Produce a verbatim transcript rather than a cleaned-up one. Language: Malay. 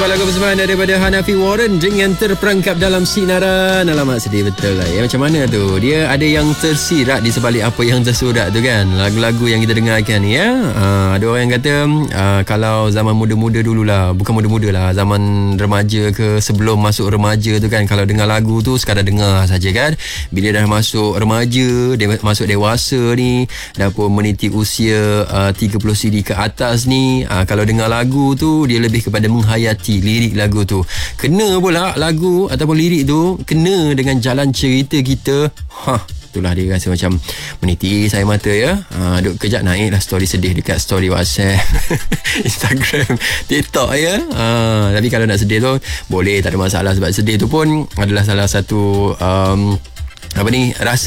sebuah lagu persembahan daripada Hanafi Warren dengan Terperangkap Dalam Sinaran. Alamak, sedih betul lah ya. Macam mana tu? Dia ada yang tersirat di sebalik apa yang tersurat tu kan. Lagu-lagu yang kita dengarkan ni ya. Uh, ada orang yang kata uh, kalau zaman muda-muda dululah, bukan muda-muda lah, zaman remaja ke sebelum masuk remaja tu kan, kalau dengar lagu tu sekadar dengar saja kan. Bila dah masuk remaja, dia masuk dewasa ni, dah pun meniti usia uh, tiga puluh C D ke atas ni, uh, kalau dengar lagu tu dia lebih kepada menghayati lirik lagu tu. Kena pula lagu ataupun lirik tu kena dengan jalan cerita kita. Hah, itulah dia rasa macam meniti saya mata ya. Ha, duk kejap naik lah story sedih dekat story WhatsApp, Instagram, TikTok ya. Ha, tapi kalau nak sedih tu boleh, tak ada masalah, sebab sedih tu pun adalah salah satu um, apa ni, rasa